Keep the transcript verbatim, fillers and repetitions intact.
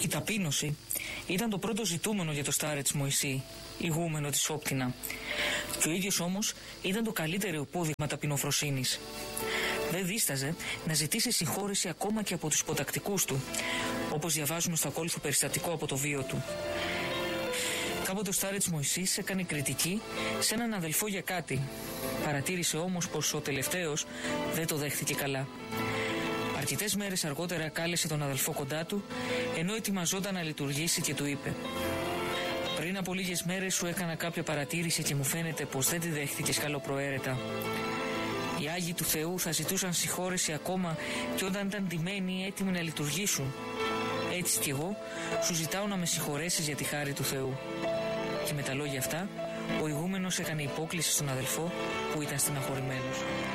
Η ταπείνωση ήταν το πρώτο ζητούμενο για το Στάρετς Μωυσή, ηγούμενο της Όπτινα. Και ο ίδιος όμως ήταν το καλύτερο υπόδειγμα ταπεινοφροσύνης. Δεν δίσταζε να ζητήσει συγχώρεση ακόμα και από τους υποτακτικούς του, όπως διαβάζουμε στο ακόλουθο περιστατικό από το βίο του. Κάποτε ο Στάρετς Μωυσής έκανε κριτική σε έναν αδελφό για κάτι. Παρατήρησε όμως πως ο τελευταίος δεν το δέχτηκε καλά. Αρκετές μέρες αργότερα κάλεσε τον αδελφό κοντά του, ενώ ετοιμαζόταν να λειτουργήσει, και του είπε: «Πριν από λίγες μέρες σου έκανα κάποια παρατήρηση και μου φαίνεται πως δεν τη δέχτηκες καλοπροαίρετα. Οι Άγιοι του Θεού θα ζητούσαν συγχώρεση ακόμα και όταν ήταν ντυμένοι έτοιμοι να λειτουργήσουν. Έτσι κι εγώ σου ζητάω να με συγχωρέσεις για τη χάρη του Θεού». Και με τα λόγια αυτά, ο ηγούμενος έκανε υπόκληση στον αδελφό που ήταν στεναχωρημένος.